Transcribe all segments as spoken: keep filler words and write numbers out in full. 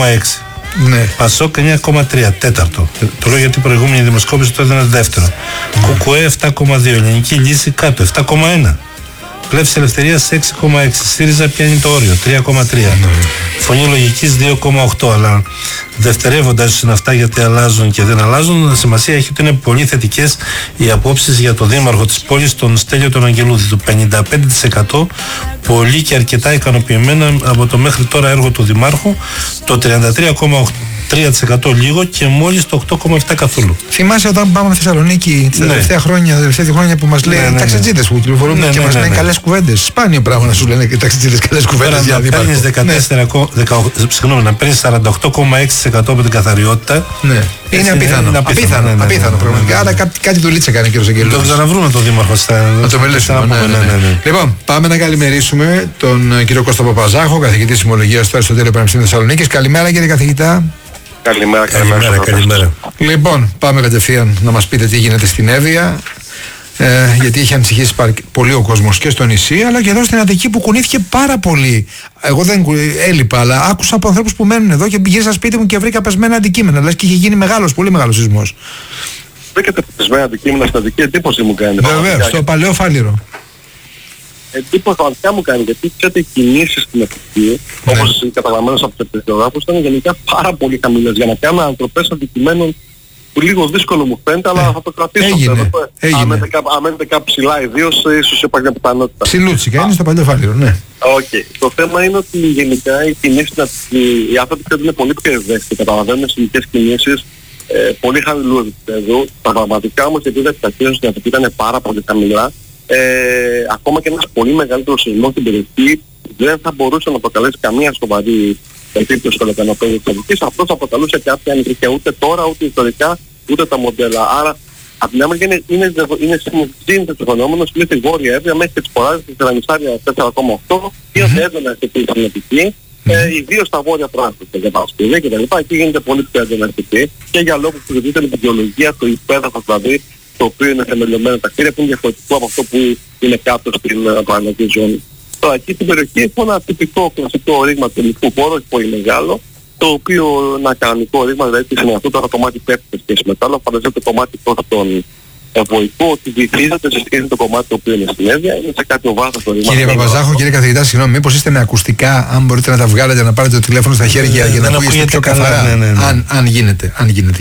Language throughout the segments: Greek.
κόμμα έξι. Ναι. Πασόκ εννιά κόμμα τρία, τέταρτο. Το λέω γιατί η προηγούμενη δημοσκόπηση το έδινε δεύτερο. Mm. Κουκουέ επτά κόμμα δύο, Ελληνική Λύση κάτω, επτά κόμμα ένα. Πλεύση Ελευθερίας έξι κόμμα έξι, ΣΥΡΙΖΑ πιάνει το όριο, τρία κόμμα τρία. Mm. Φωνή Λογικής δύο κόμμα οκτώ, αλλά δευτερεύοντας είναι αυτά γιατί αλλάζουν και δεν αλλάζουν. Σημασία έχει ότι είναι πολύ θετικές οι απόψεις για το δήμαρχο της πόλης, τον Στέλιο τον Αγγελούδη, του πενήντα πέντε τοις εκατό, πολύ και αρκετά ικανοποιημένα από το μέχρι τώρα έργο του δημάρχου, το τριάντα τρία κόμμα τρία τοις εκατό λίγο και μόλις το οκτώ κόμμα επτά τοις εκατό καθόλου. Θυμάσαι όταν πάμε στη Θεσσαλονίκη τα ναι. τελευταία χρόνια, τα τελευταία χρόνια που μας λέει ναι, ναι, ταξιτζίδες που κυκλοφορούν ναι, και ναι, μας ναι, λένε ναι. καλές κουβέντες. Σπάνιο πράγμα να σου λένε και ταξιτζίδες καλές κουβέντες για δήμαρχο. Να παίρνεις σαράντα οκτώ κόμμα έξι τοις εκατό από την καθαριότητα. Ναι. Είναι απίθανο. Είναι απίθανο, απίθανο, απίθανο πραγματικά. Άρα κάτι, κάτι δουλίτσα κάνει ο κύριος Αγγελούδης. Το ξαναβρούμε τον δήμαρχο στα. Να το μιλήσουμε. Ναι, ναι, ναι. Λοιπόν, πάμε να καλημερίσουμε τον κύριο Κώστα Παπαζάχο, καθηγητή Συμμολογίας στο Αριστοτέλειο Πανεπιστήμιο Θεσσαλονίκης. Καλημέρα κύριε καθηγητά. Καλημέρα, καλημέρα, καλημέρα, καλημέρα. Λοιπόν, πάμε κατευθείαν να μας πείτε τι γίνεται στην Εύβοια. Ε, γιατί είχε ανησυχήσει πολύ ο κόσμος και στο νησί, αλλά και εδώ στην Αττική που κουνήθηκε πάρα πολύ. Εγώ δεν έλειπα, αλλά άκουσα από ανθρώπους που μένουν εδώ και γύρισα σπίτι μου και βρήκα πεσμένα αντικείμενα. Δηλαδή και είχε γίνει μεγάλος, πολύ μεγάλος σεισμός. Βρήκατε πεσμένα αντικείμενα στην Αττική, εντύπωση μου κάνει. Βεβαίως, στο παλαιό Φάληρο. Εντύπωση πραγματικά μου κάνει, γιατί ξέρετε, οι κινήσεις στην Αττική, ναι. όπως καταλαβαίνω από τους επιθεωγράφους, ήταν γενικά πάρα πολύ χαμηλές για να κάνουν ανατροπές αντικειμένων που λίγο δύσκολο μου φαίνεται, αλλά θα το κρατήσω. Έγινε, έγινε. Αν μένετε κάπου ψηλά, ιδίως ίσως υπάρχει μια πιθανότητα. Ψηλούτσικα, είναι στο παλιό Φάληρο, ναι. Οκ. Okay. Το θέμα είναι ότι γενικά οι κινήσεις, οι άνθρωποι που είναι πολύ πιο ευαίσθητοι, καταλαβαίνουν συνικές κινήσεις ε, πολύ χαμηλού επίπεδου. Τα πραγματικά όμως επειδή τα επιταχύνσεις στην Αττική ήταν πάρα πολύ χαμηλά, ε, ακόμα και ένας πολύ μεγαλύτερος σεισμός στην περιοχή δεν θα μπορούσε να προκαλέσει καμία σοβαρή επίπτωση στο λεκανοπέδιο της Αττικής. Αυτό θα προκαλούσε κάποια ανησυχία ούτε τώρα, ούτε ιστορικά, ούτε τα μοντέλα. Άρα, από την άλλη είναι, είναι, είναι συνηθίζεται το φαινόμενο στη Βόρεια Εύβοια μέχρι και τις ποράδες της Τελανισάρια τέσσερα κόμμα οκτώ, γίνονται έντονα αισθητή στην Αττική, ιδίως στα βόρεια πράσινα για Παρασκευή και τα λοιπά. Εκεί γίνεται πολύ πιο έντονα αισθητή και για λόγους που ζητείται με την γεωλογία, το υπέδαφος δηλαδή, το οποίο είναι θεμελιωμένο τα κτίρια, που είναι διαφορετικό από αυτό που είναι κάτω στην παραγωγική ζώνη. Τώρα εκεί στην περιοχή έχει ένα τυπικό κλασικό ρήγμα του ελληνικού χώρου, όχι πολύ μεγάλο, το οποίο ένα κανονικό ρήγμα, δηλαδή είναι αυτό το κομμάτι πέφτει σε σχέση με το άλλο, φανταζόμαστε το κομμάτι προς τον ευωικό, ότι βυθίζεται σε σχέση με το κομμάτι το οποίο είναι στην Εύβοια, είναι σε κάποιο βάθος το ρήγμα. Κύριε Παπαζάχο, κύριε καθηγητά, συγγνώμη, μήπως είστε με ακουστικά, αν μπορείτε να τα βγάλετε, να πάρετε το τηλέφωνο στα χέρια για να ακούγεστε πιο καθαρά, ναι, ναι, ναι. Αν, αν γίνεται, αν γίνεται.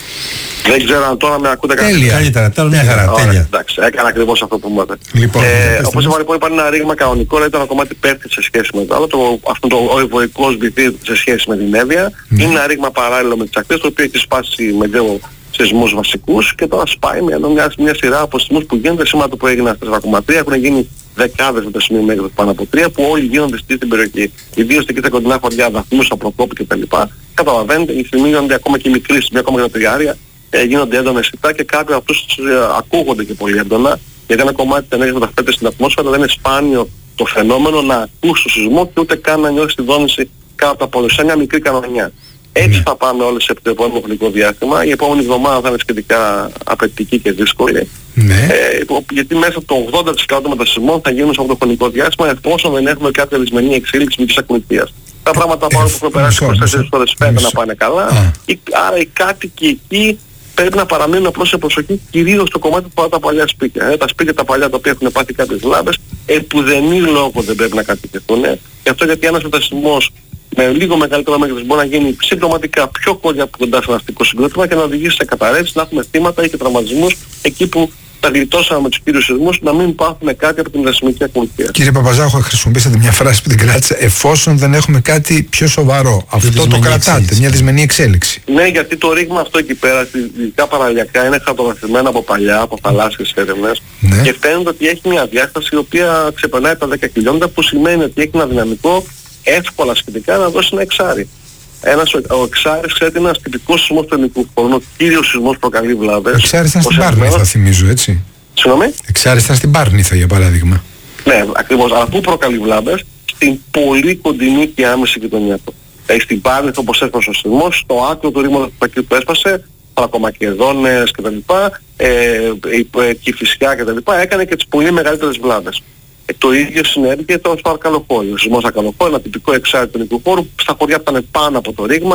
Δεν ξέρω αν τώρα με ακούτε καλά. Τέλεια, καλύτερα, τώρα μια χαρά, Ωραία, τέλεια. Εντάξει, έκανα ακριβώς αυτό που μου είπατε. Λοιπόν, ε, όπως είπα λοιπόν υπάρχει ένα ρήγμα κανονικό, δηλαδή το ένα κομμάτι πέφτει σε σχέση με το άλλο, το, αυτό το ο ευωικός βυθίζεται σε σχέση με την Εύβοια, mm. είναι ένα ρήγμα παράλληλο με τις ακτές, το οποίο έχει σπάσει με δύο σεισμούς βασικούς και τώρα σπάει με μια, μια σειρά από σεισμούς που γίνονται σήμερα το που έγιναν στα τέσσερα κόμμα τρία, έχουν γίνει δεκάδες με το σημείο μέγεθος πάνω από τρία που όλοι γίνονται στην περιοχή. Ιδίως εκεί στα κοντινά χωριά, Δαφνούς, Απροκόπη κτλ. Καταλαβαίνετε, οι στιγμοί γίνονται ακόμα και μικροί, σημεία ακόμα και τα τριγάρια. Ε, γίνονται έντονα αισθητά και κάποιοι από αυτούς ε, ακούγονται και πολύ έντονα, γιατί ένα κομμάτι της ενέργειας μεταφέρεται στην ατμόσφαιρα, δεν είναι σπάνιο το φαινόμενο να ακούς το σεισμό και ούτε καν να νιώσεις τη δόνηση κάτω από το, σε μια μικρή κανονιά. Έτσι θα πάμε όλες σε το επόμενο χρονικό διάστημα. Η επόμενη εβδομάδα θα είναι σχετικά απαιτητική και δύσκολη. Ναι. Ε, γιατί μέσα από το ογδόντα τοις εκατό των μετασυσμών θα γίνουν σε αυτό το χρονικό διάστημα εφόσον δεν έχουμε κάποια δυσμενή εξέλιξη με της ακολουθίας. Τα πράγματα πάνω που έχουμε περάσει είκοσι τέσσερις ώρες φαίνεται να πάνε καλά. Η, άρα οι κάτοικοι εκεί πρέπει να παραμείνουν απλώς σε προσοχή, κυρίως στο κομμάτι που πάνε τα παλιά σπίτια. Ε, τα σπίτια τα παλιά τα οποία έχουν πάθει κάποιες βλάβες, επουδενή λόγο δεν πρέπει να κατοικηθούν. Ε. Γι' αυτό γιατί ένας μετασυσμός με λίγο μεγαλύτερο μέγεθος μπορεί να γίνει συμπληρωματικά πιο κοντά από κοντά σε ένα αστικό συγκρότημα και να οδηγήσει σε καταρρεύσεις, να έχουμε θύματα ή και τραυματισμούς εκεί που τα γλιτώσαμε με τους κύριους σεισμούς, να μην πάθουμε κάτι από την δασμική ακολουθία. Κύριε Παπαζάχο, χρησιμοποιήσατε μια φράση που την κράτησα, εφόσον δεν έχουμε κάτι πιο σοβαρό. Αυτό το κρατάτε, εξέλιξη. Μια δυσμενή εξέλιξη. Ναι, γιατί το ρήγμα αυτό εκεί πέρα, ειδικά παραλιακά, είναι χαρτογραφημένο από παλιά, από θαλάσσιες έρευνες, ναι. και φαίνεται ότι έχει μια διάσταση η οποία ξεπερνάει τα δέκα χιλιόμετρα, που σημαίνει ότι έχει ένα δυναμικό εύκολα σχετικά να δώσει ένα εξάρι. Ένας, ο, ο εξάρις, ξέρετε, είναι ένας τυπικός σεισμός του ελληνικού χώρου, ο κύριος σεισμός που προκαλεί βλάβες. Ο εξάρις ήταν στην Πάρνηθα, θυμίζω, έτσι. Συγγνώμη? Εξάρις ήταν στην Πάρνηθα, για παράδειγμα. Ναι, ακριβώς. Αλλά πού προκαλεί βλάβες? Στην πολύ κοντινή και άμεση γειτονιά του. Δηλαδή στην Πάρνηθα, όπως έσπασε ο σεισμός, στο άκρο του ρήγματος που έσπασε, Παρακομακεδόνες κτλ. Ε, ε, Κηφισιά κτλ. Έκανε και τις πολύ μεγαλύτερες βλάβες. Ε, το ίδιο συνέβη και το στο Αρκαλοχώρι. Ο σεισμός Αρκαλοχώρι, ένα τυπικό εξάρι του ελληνικού χώρου, στα χωριά που ήταν πάνω από το ρήγμα,